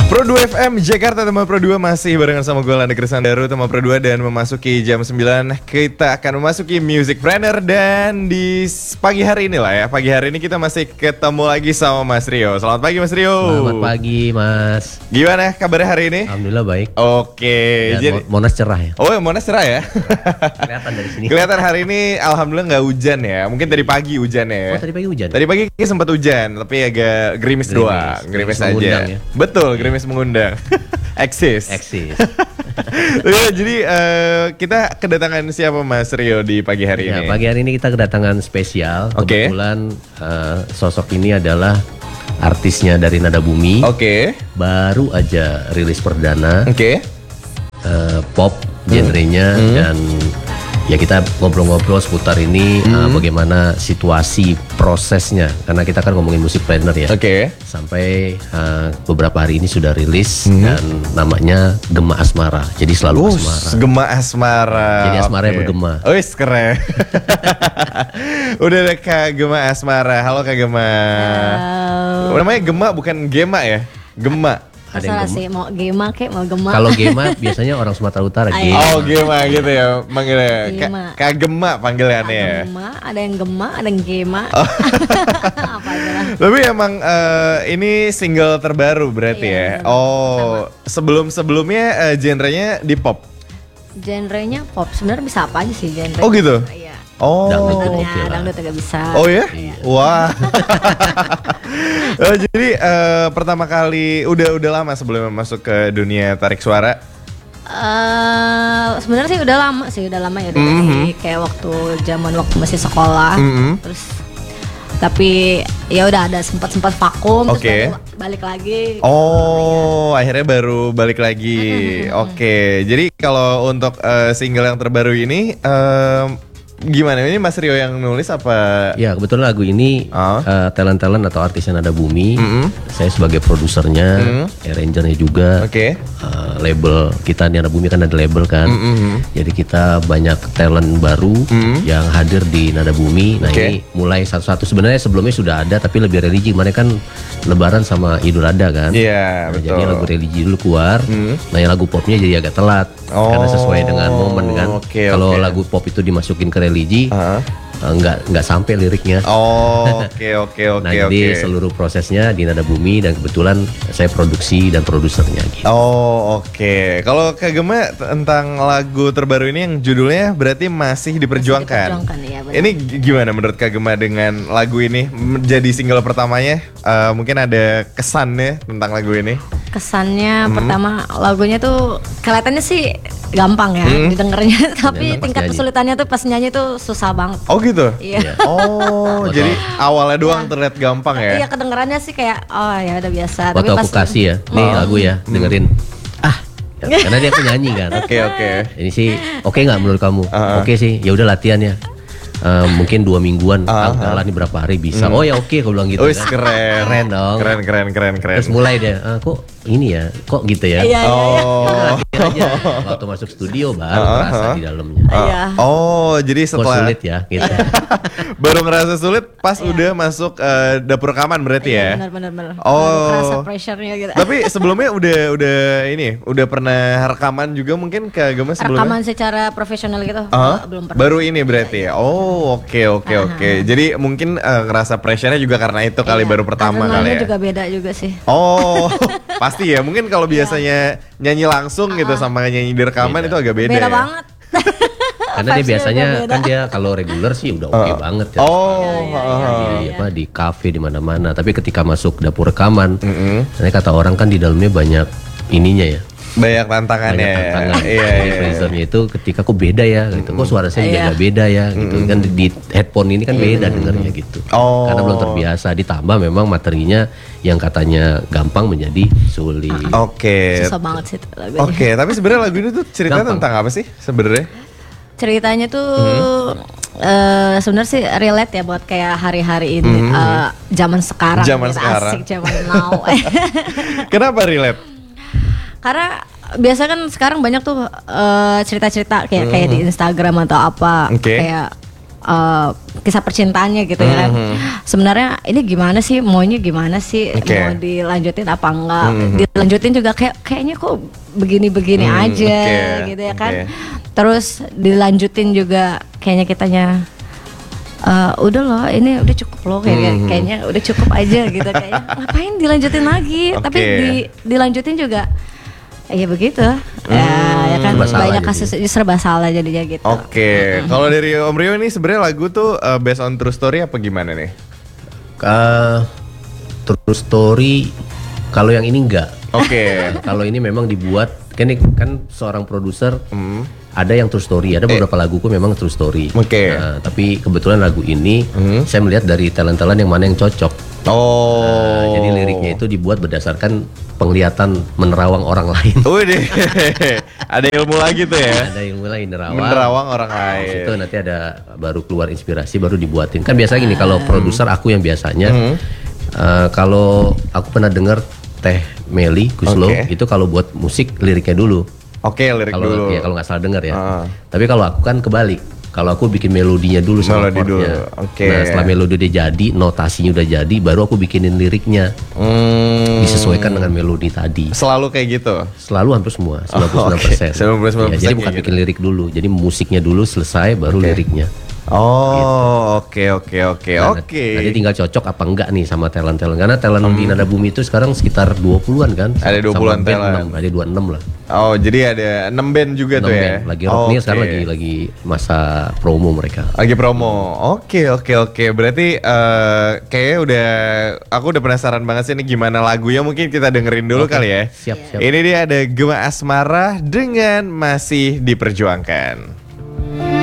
Pro 2 FM Jakarta, teman Pro 2 masih barengan sama gue Landa Krisandaru, teman Pro 2, dan memasuki jam 9 kita akan memasuki Music Planner. Dan di pagi hari ini lah ya, pagi hari ini kita masih ketemu lagi sama Mas Rio. Selamat pagi Mas Rio. Selamat pagi Mas. Gimana kabarnya hari ini? Alhamdulillah baik. Oke. Jadi Monas cerah ya? Oh ya, Monas cerah ya? Kelihatan dari sini. Kelihatan hari ini Alhamdulillah nggak hujan ya. Mungkin tadi pagi hujan ya. Oh tadi pagi hujan? Tadi pagi sempat hujan, tapi agak gerimis doang. Gerimis aja ya? Betul, gerimis mengundang. Eksis. Ya, jadi kita kedatangan siapa Mas Rio di pagi hari ini? Pagi hari ini kita kedatangan spesial. Okay. Kebetulan sosok ini adalah artisnya dari Nada Bumi. Oke. Baru aja rilis perdana. Oke. Pop genrenya dan ya kita ngobrol-ngobrol seputar ini bagaimana situasi prosesnya, karena kita kan ngomongin musik planner ya. Oke. Sampai beberapa hari ini sudah rilis dan namanya Gema Asmara. Jadi selalu asmara. Gema Asmara. Jadi asmaranya bergema. Wis keren. Udah ada Kak Gema Asmara. Halo Kak Gema. Halo. Namanya Gema bukan Gema ya? Gema. Masalah sih, mau Gema kek mau Gema. Kalau Gema biasanya orang Sumatera Utara Gema. Oh Gema gitu ya manggilnya. Gema. Kak Gema panggilannya ya. Gema, ada yang Gema, ada yang Gema. Apa aja lah. Tapi emang ini single terbaru berarti Iya, ya. Oh, sebelumnya genrenya di pop. Genrenya pop, sebenarnya bisa apa aja sih genre. Oh gitu. Iya. Oh. Dangdut agak bisa. Oh ya? Wah. Jadi pertama kali udah lama sebelum masuk ke dunia tarik suara. Sebenarnya sih udah lama ya dari kayak waktu masih sekolah. Terus tapi ya udah ada sempat vakum terus baru balik lagi. Oh, akhirnya baru balik lagi. Oke. Jadi kalau untuk single yang terbaru ini gimana? Ini Mas Rio yang nulis apa? Ya kebetulan lagu ini talent atau artisnya Nada Bumi. Saya sebagai produsernya, arrangernya juga. Oke. Label kita Nada Bumi kan ada label kan. Jadi kita banyak talent baru yang hadir di Nada Bumi. Nah ini mulai satu-satu. Sebenarnya sebelumnya sudah ada tapi lebih religi. Mana kan Lebaran sama Idul Adha kan. Iya, nah, betul. jadi lagu religi dulu keluar. Nah yang lagu popnya jadi agak telat karena sesuai dengan momen kan. Kalau lagu pop itu dimasukin ke religi nggak sampai liriknya. Oke. Nah jadi seluruh prosesnya di Nada Bumi dan kebetulan saya produksi dan produsernya gitu. Oke. Kalau Kak Gema tentang lagu terbaru ini yang judulnya berarti masih diperjuangkan. Iya, benar. Ini gimana menurut Kak Gema dengan lagu ini menjadi single pertamanya? Mungkin ada kesannya tentang lagu ini? Kesannya pertama lagunya tuh kelihatannya sih gampang ya didengarnya, tapi tingkat kesulitannya tuh pas nyanyi tuh susah banget. Oh gitu? Iya. Oh, jadi awalnya doang terlihat gampang ya? Iya, kedengarannya sih kayak ya udah biasa. Waktu aku kasih ya, nih lagu ya, dengerin. Karena dia penyanyi kan. Oke. Ini sih oke nggak menurut kamu? Oke sih, ya udah latihan ya. Mungkin 2 mingguan, lah nih berapa hari bisa. Oh ya oke, aku bilang gitu. Wis keren dong. Keren. Terus mulai dia, kok ini ya, kok gitu ya. Iya. Latihan aja. Waktu masuk studio baru terasa di dalamnya. Oh, jadi Kok setelah sulit ya gitu. baru ngerasa sulit pas udah masuk dapur rekaman berarti ya? Benar. Oh. Kerasa pressure-nya gitu. Tapi sebelumnya udah pernah rekaman juga mungkin ke Gema sebelumnya? Rekaman secara profesional gitu belum pernah. Baru ini berarti ya? Oh, oke. Jadi mungkin ngerasa pressure-nya juga karena itu kali baru pertama kali ya? juga beda juga sih. Oh, pasti ya. Mungkin kalau biasanya nyanyi langsung gitu sama nyanyi di rekaman itu agak beda. Beda ya? banget. Karena dia biasanya kan dia kalau reguler sih udah oke banget ya. Di kafe di mana-mana. Tapi ketika masuk dapur rekaman, karena kata orang kan di dalamnya banyak ininya ya. Banyak tantangannya. Iya. Freezernya itu ketika kok beda ya gitu. Kok suara saya juga beda ya gitu. Kan di headphone ini kan beda dengarnya gitu. Karena belum terbiasa, ditambah memang materinya yang katanya gampang menjadi sulit. Oke. Susah banget sih lagunya. Oke, tapi sebenarnya lagu ini tuh ceritanya tentang apa sih sebenarnya? Ceritanya tuh sebenarnya sih relate ya buat kayak hari-hari ini, zaman sekarang. Asik, zaman now. Kenapa relate? Karena biasa kan sekarang banyak tuh cerita-cerita kayak di Instagram atau apa, kayak kisah percintaannya gitu ya kan. Sebenarnya ini gimana sih, maunya gimana sih, mau dilanjutin apa enggak? Dilanjutin juga kayaknya kok begini-begini aja gitu ya kan. Terus dilanjutin juga kayaknya kitanya udah loh, ini udah cukup loh kayaknya udah cukup aja gitu kayaknya. Ngapain dilanjutin lagi? Tapi dilanjutin juga ya begitu. Ya kan banyak kasus serba salah jadinya gitu. Kalau dari Om Rio ini sebenarnya lagu tuh based on true story apa gimana nih? True story. Kalau yang ini enggak. Kalau ini memang dibuat kan seorang produser. Ada yang true story, ada beberapa laguku memang true story. Nah, tapi kebetulan lagu ini saya melihat dari talent-talent yang mana yang cocok. Jadi liriknya itu dibuat berdasarkan penglihatan menerawang orang lain. Ada ilmu lagi tuh ya. Ada ilmu lagi menerawang orang lain. Itu nanti ada baru keluar inspirasi baru dibuatin. Kan biasa gini kalau produser aku yang biasanya kalau aku pernah dengar Teh Meli Kuslo itu kalau buat musik liriknya dulu. Lirik dulu. Ya kalau nggak salah dengar ya. Tapi kalau aku kan kebalik. Kalau aku bikin melodinya dulu sama chordnya. Nah setelah melodi udah jadi, notasinya udah jadi, baru aku bikinin liriknya. Disesuaikan dengan melodi tadi. Selalu kayak gitu? Selalu hampir semua, 99%. 99% Jadi bukan bikin lirik dulu, jadi musiknya dulu selesai, baru liriknya. Oke. Nanti tinggal cocok apa enggak nih sama talent-talent. Karena talent di Nada Bumi itu sekarang sekitar 20-an kan. Ada 20-an talent. Ada 26 lah. Jadi ada 6 band juga 6 tuh ya. Lagi rock nih sekarang lagi masa promo mereka. Lagi promo. Oke. Berarti kayaknya aku udah penasaran banget sih ini gimana lagunya, mungkin kita dengerin dulu kali ya. Siap. Ini dia ada Gema Asmara dengan Masih Diperjuangkan.